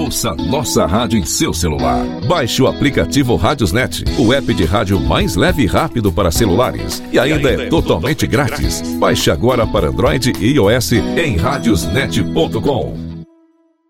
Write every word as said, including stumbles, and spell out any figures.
Ouça nossa rádio em seu celular. Baixe o aplicativo Rádiosnet, o app de rádio mais leve e rápido para celulares. E ainda, e ainda é, é totalmente grátis. grátis. Baixe agora para Android e iOS em radiosnet ponto com.